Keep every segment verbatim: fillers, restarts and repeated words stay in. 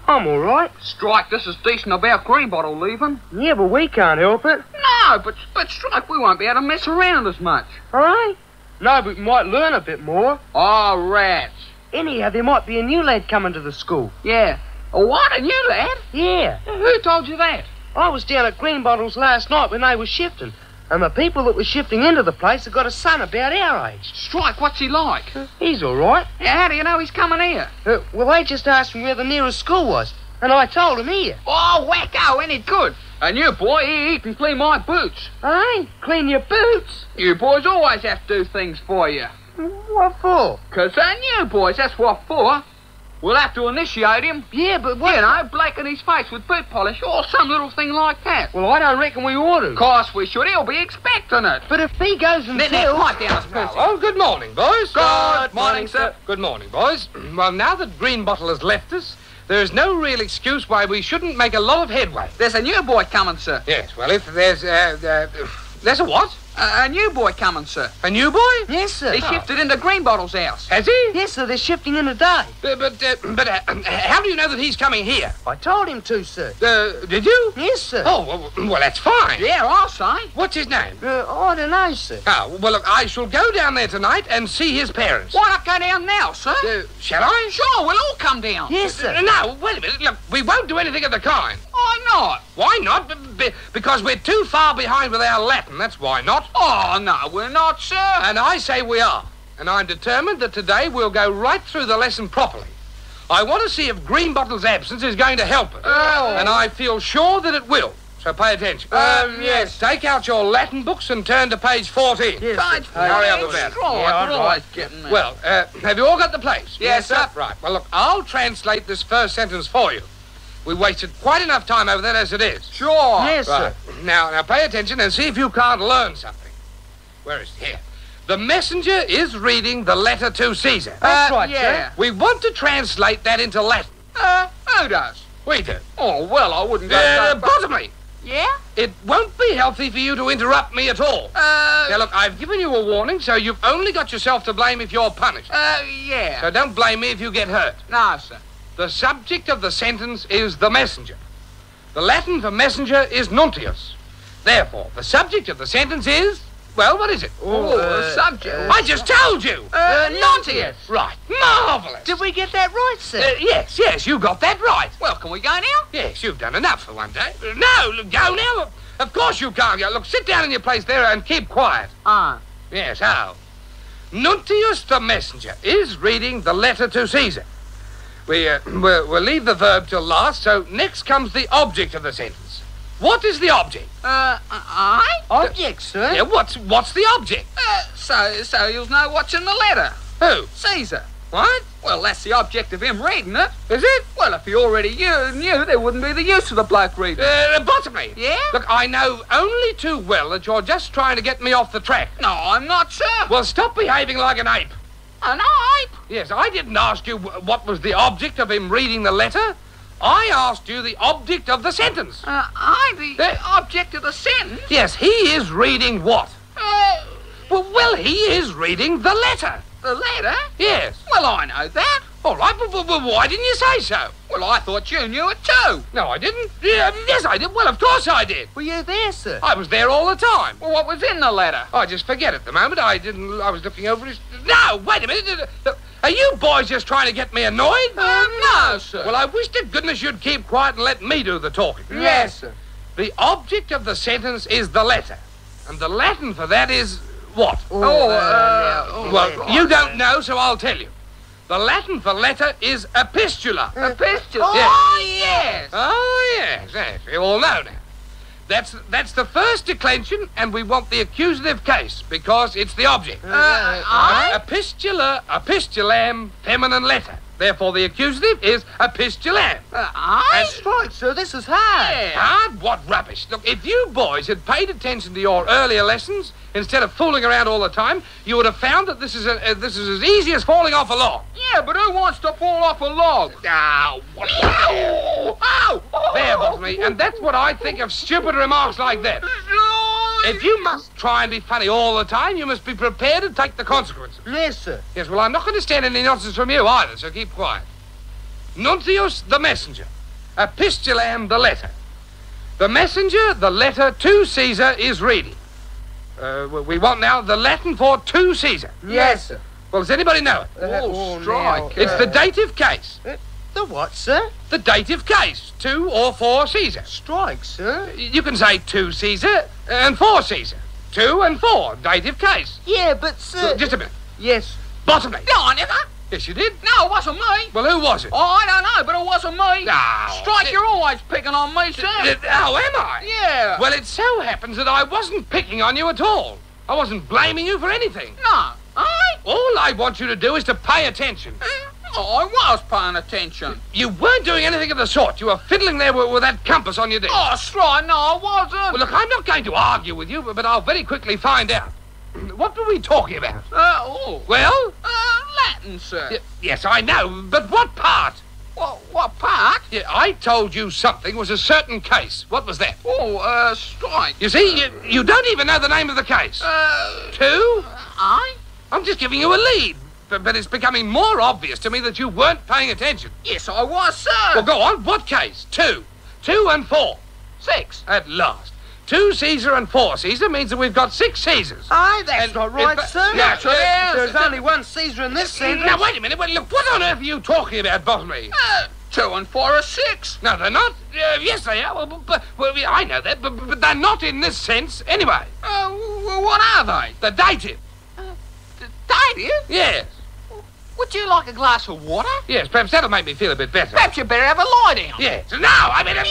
I'm all right. Strike, this is decent about Greenbottle leaving. Yeah, but we can't help it. No, but, but Strike, we won't be able to mess around as much. All right? No, but we might learn a bit more. Oh, rats. Anyhow, there might be a new lad coming to the school. Yeah. A what, a new lad? Yeah. Who told you that? I was down at Greenbottle's last night when they were shifting, and the people that were shifting into the place have got a son about our age. Strike, what's he like? Uh, he's all right. Yeah, how do you know he's coming here? Uh, well, they just asked me where the nearest school was, and I told them here. Oh, wacko, ain't it good? A new boy, he, he can clean my boots. Hey, clean your boots. You boys always have to do things for you. What for? 'Cause they're new boys, that's what for. We'll have to initiate him. Yeah, but what? You know, blacken his face with boot polish or some little thing like that. Well, I don't reckon we ought to. Of course we should. He'll be expecting it. But if he goes and Let tells... that pipe down, Percy. Oh, good morning, boys. Good morning, sir. Good morning, boys. Well, now that Greenbottle has left us, there is no real excuse why we shouldn't make a lot of headway. There's a new boy coming, sir. Yes, well, if there's... Uh, uh, there's a what? Uh, a new boy coming, sir. A new boy? Yes, sir. He shifted into Greenbottle's house. Has he? Yes, sir, they're shifting in today. Uh, but uh, but uh, how do you know that he's coming here? I told him to, sir. Uh, did you? Yes, sir. Oh, well, well, that's fine. Yeah, I'll say. What's his name? Uh, I don't know, sir. Oh, well, look, I shall go down there tonight and see his parents. Why not go down now, sir? Uh, shall I? Sure, we'll all come down. Yes, sir. Uh, no, wait a minute. Look, we won't do anything of the kind. Why not? Why not? B- b- because we're too far behind with our Latin, that's why not. Oh, no, we're not, sir. And I say we are. And I'm determined that today we'll go right through the lesson properly. I want to see if Greenbottle's absence is going to help us. Oh. And I feel sure that it will. So pay attention. Um, yes. Take out your Latin books and turn to page fourteen. Yes, Page sir. Hurry up fourteen, about it. Strike, Yeah, we're all always getting there. Well, uh, have you all got the place? Yes, sir. Right. Well, look, I'll translate this first sentence for you. We wasted quite enough time over that as it is. Sure. Yes, Right. sir. Now, now pay attention and see if you can't learn something. Where is it? Here. The messenger is reading the letter to Caesar. That's Uh, right, yeah. sir. We want to translate that into Latin. Uh, who does? We do. Oh, well, I wouldn't go Uh, so far. bottomly, Yeah? it won't be healthy for you to interrupt me at all. Uh, Now, look, I've given you a warning, so you've only got yourself to blame if you're punished. uh, yeah. So don't blame me if you get hurt. No, sir. The subject of the sentence is the messenger. The Latin for messenger is nuntius. Therefore, the subject of the sentence is... Well, what is it? Oh, uh, the subject. I just told you. Uh, Nontius. Right. Marvellous. Did we get that right, sir? Uh, yes, yes, you got that right. Well, can we go now? Yes, you've done enough for one day. Uh, No, look, go now. Of course you can't go. Look, sit down in your place there and keep quiet. Ah. Yes, how? Nuntius the messenger is reading the letter to Caesar. We, uh, we'll, we'll leave the verb till last, so next comes the object of the sentence. What is the object? Uh, I? Object, sir. Yeah, what's, what's the object? Uh, so, so you'll know what's in the letter. Who? Caesar. What? Well, that's the object of him reading it. Is it? Well, if he already knew, knew there wouldn't be the use of the bloke reading it. Uh, bottomly. Yeah? Look, I know only too well that you're just trying to get me off the track. No, I'm not, sir. Well, stop behaving like an ape. An ape? Yes, I didn't ask you wh- what was the object of him reading the letter. I asked you the object of the sentence. Uh, I, the Uh, object of the sentence? Yes, he is reading what? Uh, Well, well, he is reading the letter. the letter? Yes. Well, I know that. All right, but, but, but why didn't you say so? Well, I thought you knew it too. No, I didn't. Yeah, yes, I did. Well, of course I did. Were you there, sir? I was there all the time. Well, what was in the letter? I just forget at the moment. I didn't. I was looking over his. No, wait a minute. Are you boys just trying to get me annoyed? Um, no, sir. Well, I wish to goodness you'd keep quiet and let me do the talking. Yes, sir. The object of the sentence is the letter, and the Latin for that is what? Oh, uh, oh, Well, right. you don't know, so I'll tell you. The Latin for letter is epistula. Epistula. Yes. Oh, yes. Oh, yes, yes. You all know now. That's that's the first declension, and we want the accusative case because it's the object. Uh, I? Epistula, epistulam, feminine letter. Therefore, the accusative is epistulam. Uh, I? That's right, sir. This is hard. Yeah. Hard? What rubbish. Look, if you boys had paid attention to your earlier lessons, instead of fooling around all the time, you would have found that this is a, uh, this is as easy as falling off a log. Yeah, but who wants to fall off a log? Ow! What? Ow! Ow! There, Botany, and that's what I think of stupid remarks like that. If you must try and be funny all the time, you must be prepared to take the consequences. Yes, sir. Yes, well, I'm not going to stand any nonsense from you either, so keep quiet. Nuntius the messenger epistulam, the letter. The messenger, the letter to Caesar is reading. Uh, we want now the Latin for to Caesar. Yes, sir. Well, does anybody know it? Uh, Oh, strike. now, It's the dative case. uh, the what, sir? The dative case. To or for Caesar. Strike, sir. You can say to Caesar and for Caesar. To and for, dative case. Yeah, but, sir... Just a minute. Yes. Bottomley. No, I never. Yes, you did. No, it wasn't me. Well, who was it? Oh, I don't know, but it wasn't me. No. Strike, you're always picking on me, sir. Uh, Oh, am I? Yeah. Well, it so happens that I wasn't picking on you at all. I wasn't blaming you for anything. No. I? All I want you to do is to pay attention. Oh, I was paying attention. You weren't doing anything of the sort. You were fiddling there with, with that compass on your desk. Oh, Strike, no, I wasn't. Well, look, I'm not going to argue with you, but, but I'll very quickly find out. What were we talking about? Uh, oh. Well? Uh, Latin, sir. Y- yes, I know, but what part? What, what part? Yeah, I told you something was a certain case. What was that? Oh, uh, Strike. You see, you, you don't even know the name of the case. Uh, Two? I? I'm just giving you a lead. But, but it's becoming more obvious to me that you weren't paying attention. Yes, I was, sir. Well, go on. What case? Two. Two and four. Six. At last. Two Caesar and four Caesar means that we've got six Caesars. Aye, that's And not right, in fa- sir. Yes, it is. There's only one Caesar in this sentence. Now, wait a minute. Wait, look, what on earth are you talking about, Bottomley? Uh, two and four are six. No, they're not. Uh, yes, they are. Well, but, but, well, I know that, but, but they're not in this sense anyway. Uh, w- what are they? The dative. Dative? Yes. Would you like a glass of water? Yes, perhaps that'll make me feel a bit better. Perhaps you better have a lie down. Yes. No, I mean...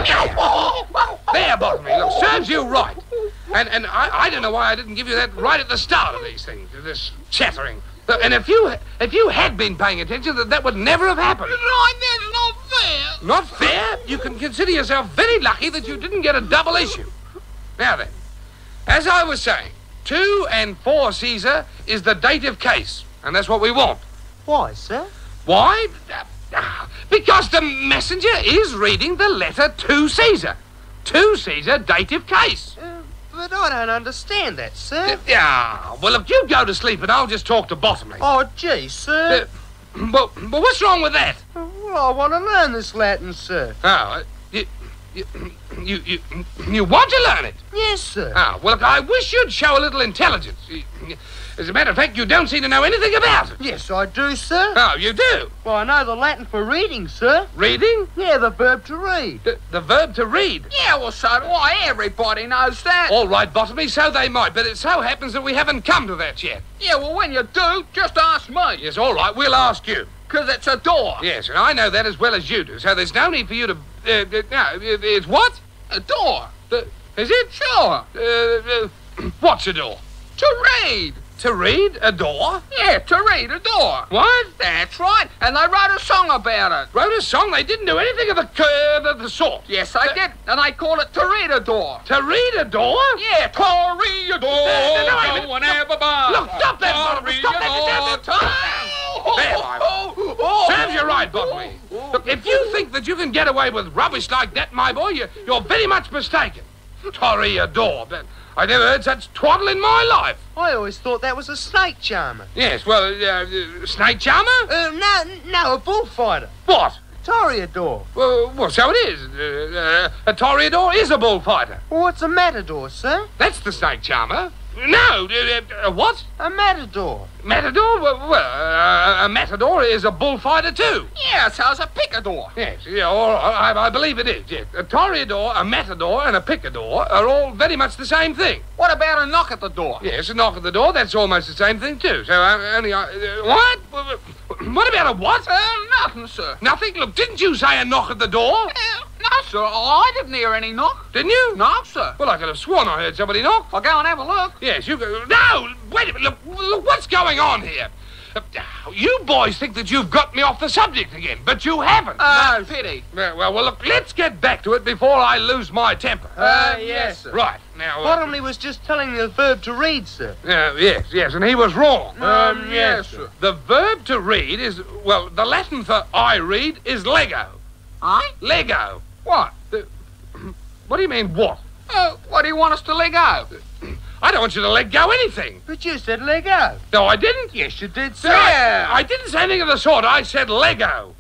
There, Bottomley. Look, serves you right. And and I, I don't know why I didn't give you that right at the start of these things, this chattering. And if you if you had been paying attention, that, that would never have happened. Right, that's not fair. Not fair? You can consider yourself very lucky that you didn't get a double issue. Now then, as I was saying, two and four Caesar is the dative case, and that's what we want. Why, sir? Why? Uh, Because the messenger is reading the letter to Caesar. To Caesar, dative case. Uh, but I don't understand that, sir. Yeah, well, look, you go to sleep and I'll just talk to Bottomley. Oh, gee, sir. Uh, well, but what's wrong with that? Well, I want to learn this Latin, sir. Oh, uh, you, you, you, you, you want to learn it? Yes, sir. Ah, well, look, I wish you'd show a little intelligence. You- As a matter of fact, you don't seem to know anything about it. Yes, I do, sir. Oh, you do? Well, I know the Latin for reading, sir. Reading? Yeah, the verb to read. The, the verb to read. Yeah, well, so do I. Everybody knows that. All right, Bottomley, so they might, but it so happens that we haven't come to that yet. Yeah, well, when you do, just ask me. Yes, all right, we'll ask you. Because it's a door. Yes, and I know that as well as you do, so there's no need for you to... Uh, uh, no, it- it's what? A door. The, is it? Sure. Uh, uh, what's a door? To read. To read a door? Yeah, to read a door. What? That's right. And they wrote a song about it. Wrote a song? They didn't do anything of the, uh, the, the sort. Yes, I did. And they call it to read a door. To read a door? Yeah, to read a door. No, no, wait a minute. No one ever buys. Look, stop that, To Bottomley. read Stop a that. door. Stop that. There, my Oh, Serves you right, Bottomley. Look, if you think that you can get away with rubbish like that, my boy, you, you're very much mistaken. Toreador, but I never heard such twaddle in my life. I always thought that was a snake charmer. Yes, well, uh, uh, snake charmer? Uh, no, no, a bullfighter. What? Toreador. Well, well, so it is. Uh, uh, a toreador is a bullfighter. Well, what's a matador, sir? That's the snake charmer. No, uh, uh, what? A matador. Matador? Well, well uh, a matador is a bullfighter too. yeah, so it's a picador. Yes, yeah, all right, I, I believe it is, yes. A toreador, a matador, and a picador are all very much the same thing. What about a knock at the door? Yes, a knock at the door, that's almost the same thing too. So, uh, only, uh, what? What about a what? Uh, nothing, sir. Nothing? Look, didn't you say a knock at the door? Uh, no, sir. I didn't hear any knock. Didn't you? No, sir. Well, I could have sworn I heard somebody knock. I'll go and have a look. Yes, you go. No! Wait a minute. Look, look what's going on here? Uh, you boys think that you've got me off the subject again, but you haven't. Uh, pity. Well, well, well, look, let's get back to it before I lose my temper. Uh, yes, sir. Right, now... Uh, Bottomley was just telling the verb to read, sir. uh, yes, yes, and he was wrong. Um, yes, sir. The verb to read is, well, the Latin for I read is lego. I? Lego. What? The, what do you mean, what? Uh, what do you want us to let go? I don't want you to let go anything. But you said Lego. No, I didn't. Yes, you did, sir. I, I didn't say anything of the sort. I said Lego.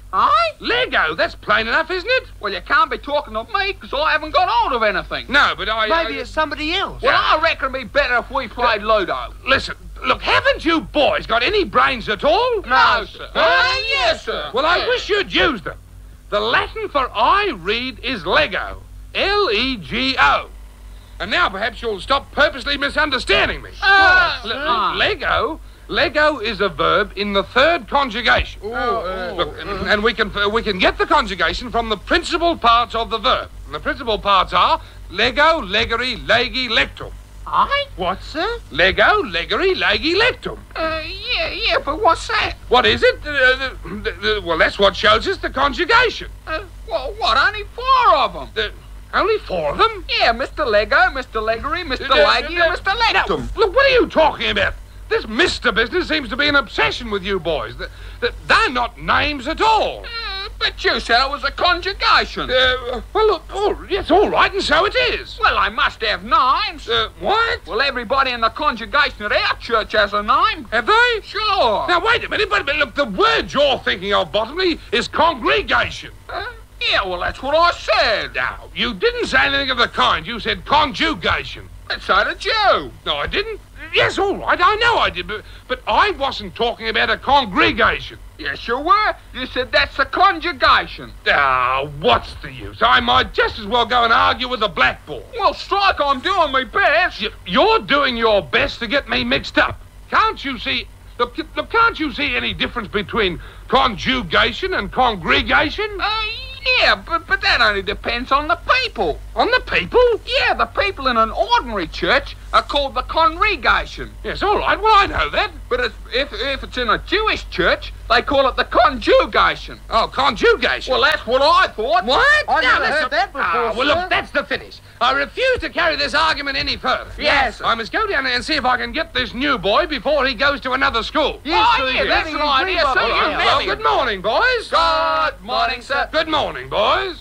Aye? Lego, that's plain enough, isn't it? Well, you can't be talking to me, because I haven't got hold of anything. No, but I... Maybe I, it's somebody else. Well, I reckon it'd be better if we played Ludo. Listen, look, haven't you boys got any brains at all? No, sir. Uh, yes, sir. Well, I Yes. wish you'd use them. The Latin for I read is Lego. L E G O. And now perhaps you'll stop purposely misunderstanding me. Uh, L- uh. Lego... Lego is a verb in the third conjugation. Oh, Look, and we can uh, we can get the conjugation from the principal parts of the verb. And the principal parts are Lego, legere, legi, lectum. Aye? What, sir? Lego, legere, legi, lectum. Uh, yeah, yeah, but what's that? What is it? Uh, the, the, well, that's what shows us the conjugation. Uh, well, what, only four of them? The, only four of them? Yeah, Mister Lego, Mister Leggery, Mister Uh, Leggy, uh, and Mister Lectum. Now, look, what are you talking about? This Mister business seems to be an obsession with you boys. That, that they're not names at all. Uh, but you said it was a conjugation. Uh, well, look, oh, yes, all right, and so it is. Well, I must have names. Uh, what? Well, everybody in the conjugation at our church has a name. Have they? Sure. Now, wait a minute, wait a minute. Look, the word you're thinking of, Bottomley, is congregation. Uh, yeah, well, that's what I said. Now, you didn't say anything of the kind. You said conjugation. And so did you. No, I didn't. Yes, all right, I know I did, but, but I wasn't talking about a congregation. Yes, you were. You said that's a conjugation. Ah, what's the use? I might just as well go and argue with the blackboard. Well, strike, I'm doing my best. Y- You're doing your best to get me mixed up. Can't you see... Look, look, can't you see any difference between conjugation and congregation? Uh, yeah, but, but that only depends on the people. On the people? Yeah, the people in an ordinary church are called the congregation. Yes, all right, well, I know that. But if, if, if it's in a Jewish church, they call it the conjugation. Oh, conjugation. Well, that's what I thought. What? I Now, never listen- heard that before, Ah, well, sir. look, that's the finish. I refuse to carry this argument any further. Yes, sir. I must go down there and see if I can get this new boy before he goes to another school. Yes, Oh, sir, yeah, yes. that's an idea, sir. All You right, nailed Well, it. good morning, boys. Good morning, sir. Good morning, boys.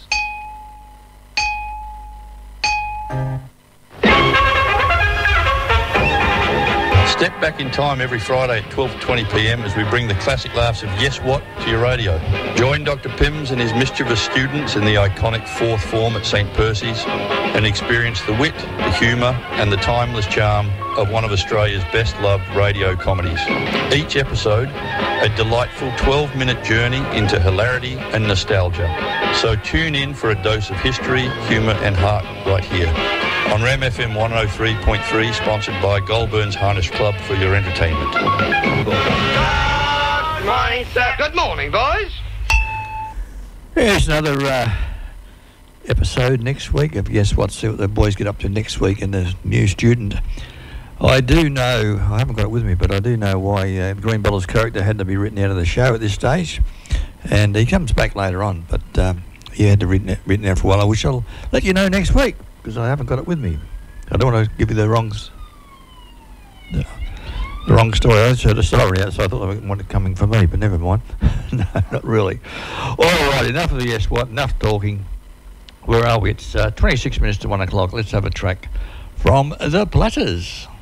Step back in time every Friday at twelve twenty p m as we bring the classic laughs of Yes What to your radio. Join Doctor Pims and his mischievous students in the iconic fourth form at Saint Percy's and experience the wit, the humour and the timeless charm of one of Australia's best-loved radio comedies. Each episode, a delightful twelve-minute journey into hilarity and nostalgia. So tune in for a dose of history, humour and heart right here on Ram F M one oh three point three, sponsored by Goulburn's Harness Club for your entertainment. Good morning, sir. Good morning, boys. Here's another uh, episode next week of Yes What, see what the boys get up to next week and the new student. I do know, I haven't got it with me, but I do know why uh, Greenbeller's character had to be written out of the show at this stage. And he comes back later on, but um, he had to written it, written out for a while. I wish I'll let you know next week, because I haven't got it with me. I don't want to give you the wrong, s- the, the wrong story. I just heard a story out, so I thought they wanted it coming from me, but never mind. No, not really. All right, enough of the Yes What, enough talking. Where are we? It's uh, twenty-six minutes to one o'clock. Let's have a track from The Platters.